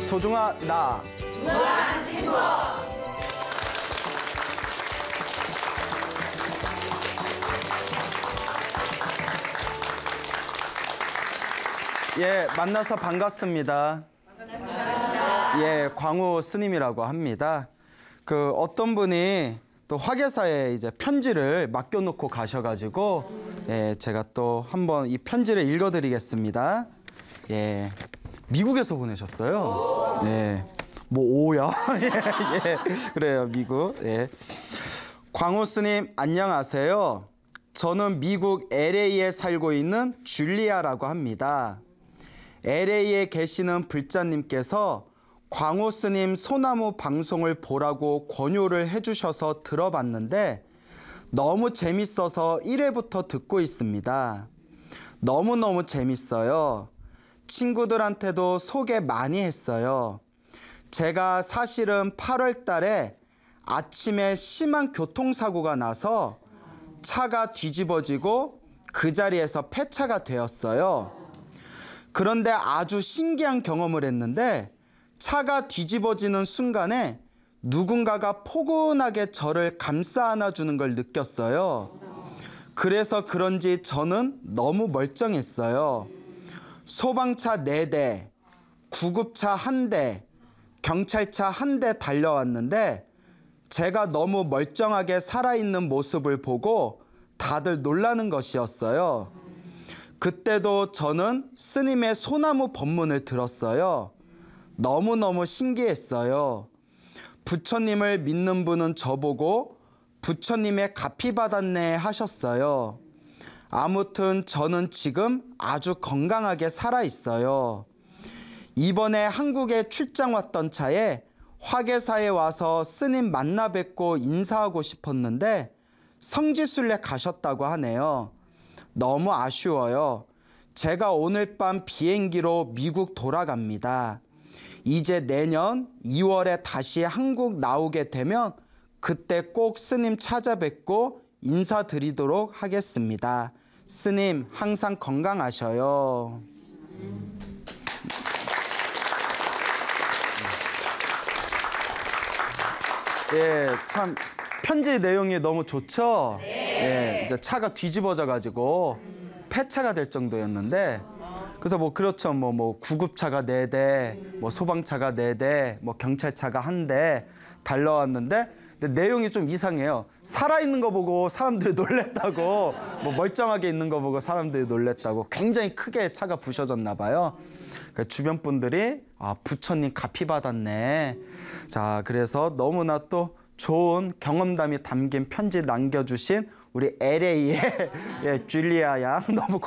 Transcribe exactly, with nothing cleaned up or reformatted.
소중한 나. 무한 행복. 예, 만나서 반갑습니다. 반갑습니다. 예, 광우 스님이라고 합니다. 그 어떤 분이 또 화계사에 이제 편지를 맡겨놓고 가셔가지고 예, 제가 또 한번 이 편지를 읽어드리겠습니다. 예, 미국에서 보내셨어요. 예, 뭐 오야? 예, 예, 그래요, 미국. 예, 광우 스님 안녕하세요. 저는 미국 엘에이에 살고 있는 줄리아라고 합니다. 엘에이에 계시는 불자님께서 광우 스님 소나무 방송을 보라고 권유를 해주셔서 들어봤는데 너무 재밌어서 일 회부터 듣고 있습니다. 너무너무 재밌어요. 친구들한테도 소개 많이 했어요. 제가 사실은 팔월 달에 아침에 심한 교통사고가 나서 차가 뒤집어지고 그 자리에서 폐차가 되었어요. 그런데 아주 신기한 경험을 했는데 차가 뒤집어지는 순간에 누군가가 포근하게 저를 감싸 안아주는 걸 느꼈어요. 그래서 그런지 저는 너무 멀쩡했어요. 소방차 네 대, 구급차 한 대, 경찰차 한 대 달려왔는데 제가 너무 멀쩡하게 살아있는 모습을 보고 다들 놀라는 것이었어요. 그때도 저는 스님의 소나무 법문을 들었어요. 너무너무 신기했어요. 부처님을 믿는 분은 저보고 부처님의 갚이 받았네 하셨어요. 아무튼 저는 지금 아주 건강하게 살아있어요. 이번에 한국에 출장 왔던 차에 화계사에 와서 스님 만나 뵙고 인사하고 싶었는데 성지순례 가셨다고 하네요. 너무 아쉬워요. 제가 오늘 밤 비행기로 미국 돌아갑니다. 이제 내년 이월에 다시 한국 나오게 되면 그때 꼭 스님 찾아뵙고 인사드리도록 하겠습니다. 스님 항상 건강하셔요. 예, 참 편지 내용이 너무 좋죠? 네. 예, 이제 차가 뒤집어져 가지고 폐차가 될 정도였는데 그래서 뭐 그렇죠. 뭐, 뭐 구급차가 네 대, 뭐 소방차가 네 대, 뭐 경찰차가 한 대 달려왔는데 근데 내용이 좀 이상해요. 살아있는 거 보고 사람들이 놀랬다고, 뭐 멀쩡하게 있는 거 보고 사람들이 놀랬다고 굉장히 크게 차가 부셔졌나 봐요. 주변 분들이 아, 부처님 갚이 받았네. 자, 그래서 너무나 또 좋은 경험담이 담긴 편지 남겨주신 우리 엘에이의 예, 줄리아 양 너무